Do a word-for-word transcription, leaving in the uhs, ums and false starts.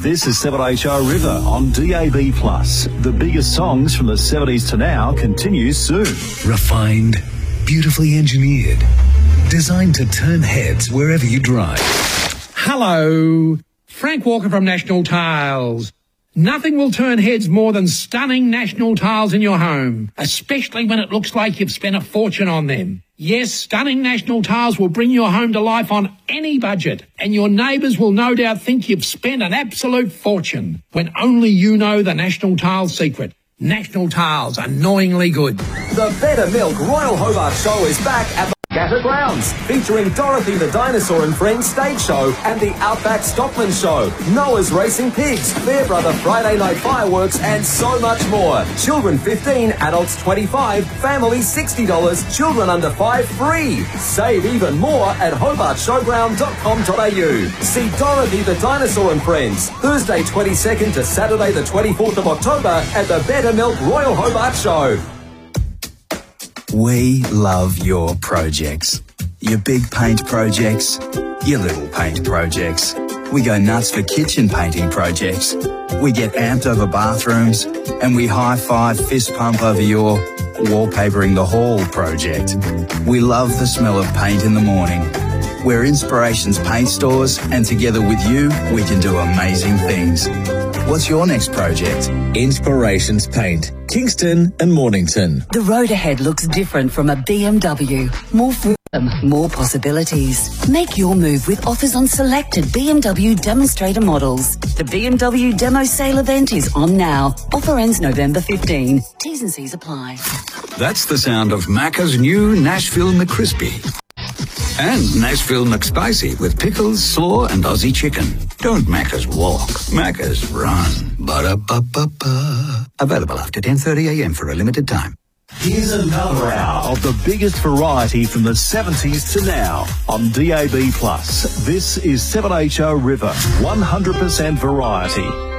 This is seven H O River on D A B plus. The biggest songs from the seventies to now continues soon. Refined, beautifully engineered, designed to turn heads wherever you drive. Hello, Frank Walker from National Tiles. Nothing will turn heads more than stunning National Tiles in your home, especially when it looks like you've spent a fortune on them. Yes, stunning National Tiles will bring your home to life on any budget, and your neighbours will no doubt think you've spent an absolute fortune, when only you know the National Tiles secret. National Tiles, annoyingly good. The Better Milk Royal Hobart Show is back at the Gatta Grounds, featuring Dorothy the Dinosaur and Friends stage show and the Outback Stockman Show, Noah's Racing Pigs, Fairbrother Friday Night Fireworks, and so much more. Children fifteen, adults twenty-five, families sixty dollars, children under five free. Save even more at hobart showground dot com dot a u. See Dorothy the Dinosaur and Friends, Thursday twenty-second to Saturday the twenty-fourth of October at the Better Milk Royal Hobart Show. We love your projects. Your big paint projects, your little paint projects. We go nuts for kitchen painting projects. We get amped over bathrooms, and we high-five fist pump over your wallpapering the hall project. We love the smell of paint in the morning. We're Inspirations Paint Stores, and together with you, we can do amazing things. What's your next project? Inspirations Paint, Kingston and Mornington. The road ahead looks different from a B M W. More freedom, more possibilities. Make your move with offers on selected B M W demonstrator models. The B M W Demo Sale event is on now. Offer ends November fifteenth. T's and C's apply. That's the sound of Macca's new Nashville McCrispy. And Nashville McSpicy with pickles, slaw, and Aussie chicken. Don't Macca's walk, Macca's run. Ba-da-ba-ba-ba. Available after ten thirty a m for a limited time. Here's another hour of the biggest variety from the seventies to now on D A B plus. This is seven H O River, one hundred percent variety.